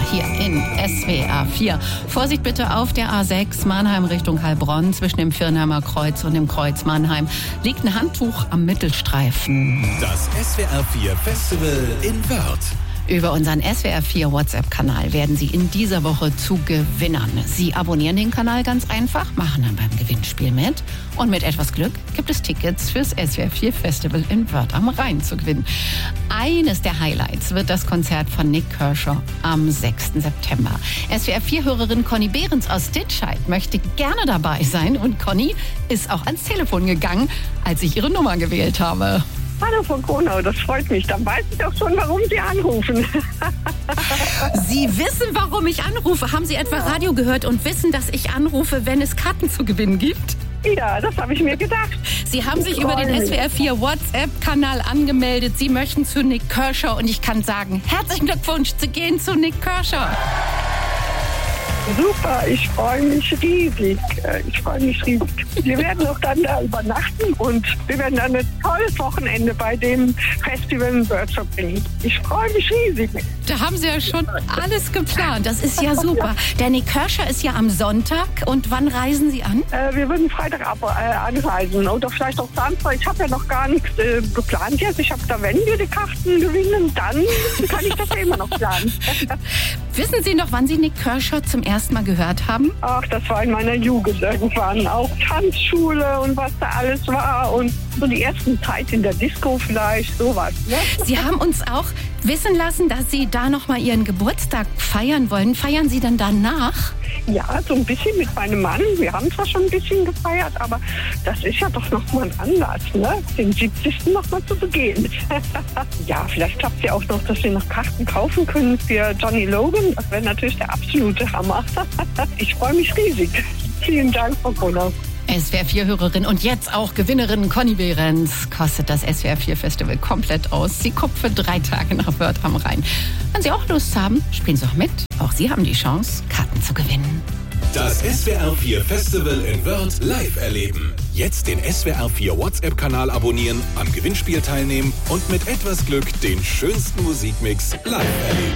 hier in SWR 4. Vorsicht bitte auf der A6 Mannheim Richtung Heilbronn. Zwischen dem Viernheimer Kreuz und dem Kreuz Mannheim liegt ein Handtuch am Mittelstreifen. Das SWR 4 Festival in Wörth. Über unseren SWR 4 WhatsApp-Kanal werden Sie in dieser Woche zu Gewinnern. Sie abonnieren den Kanal ganz einfach, machen dann beim Gewinnspiel mit. Und mit etwas Glück gibt es Tickets fürs SWR 4 Festival in Wörth am Rhein zu gewinnen. Eines der Highlights wird das Konzert von Nik Kershaw am 6. September. SWR 4-Hörerin Conny Behrens aus Ditscheid möchte gerne dabei sein. Und Conny ist auch ans Telefon gegangen, als ich ihre Nummer gewählt habe. Hallo Frau Kronau, das freut mich. Dann weiß ich auch schon, warum Sie anrufen. Sie wissen, warum ich anrufe. Haben Sie etwa Radio gehört und wissen, dass ich anrufe, wenn es Karten zu gewinnen gibt? Ja, das habe ich mir gedacht. Sie haben sich über den SWR 4 WhatsApp-Kanal angemeldet. Sie möchten zu Nik Kershaw und ich kann sagen, herzlichen Glückwunsch, Sie gehen zu Nik Kershaw. Super, ich freue mich riesig. Wir werden auch dann da übernachten und wir werden dann ein tolles Wochenende bei dem Festival in Wörth verbringen. Ich freue mich riesig. Da haben Sie ja schon alles geplant. Das ist ja super. Der Nik Kershaw ist ja am Sonntag. Und wann reisen Sie an? Wir würden Freitag anreisen oder vielleicht auch Samstag. Ich habe ja noch gar nichts geplant jetzt. Ich habe da, wenn wir die Karten gewinnen, dann kann ich das ja immer noch planen. Wissen Sie noch, wann Sie Nik Kershaw zum ersten Mal gehört haben? Ach, das war in meiner Jugend irgendwann. Auch Tanzschule und was da alles war. Und so die ersten Zeit in der Disco vielleicht, sowas. Ne? Sie haben uns auch wissen lassen, dass Sie da noch mal Ihren Geburtstag feiern wollen. Feiern Sie denn danach? Ja, so ein bisschen mit meinem Mann. Wir haben zwar schon ein bisschen gefeiert, aber das ist ja doch noch mal ein Anlass, ne? Den 70. noch mal zu begehen. Ja, vielleicht klappt es ja auch noch, dass wir noch Karten kaufen können für Johnny Logan. Das wäre natürlich der absolute Hammer. Ich freue mich riesig. Vielen Dank, Frau Kronau. SWR 4-Hörerin und jetzt auch Gewinnerin Conny Behrens kostet das SWR 4 Festival komplett aus. Sie kommt für 3 Tage nach Wörth am Rhein. Wenn Sie auch Lust haben, spielen Sie auch mit. Auch Sie haben die Chance, Karten zu gewinnen. Das SWR 4 Festival in Wörth live erleben. Jetzt den SWR 4 WhatsApp-Kanal abonnieren, am Gewinnspiel teilnehmen und mit etwas Glück den schönsten Musikmix live erleben.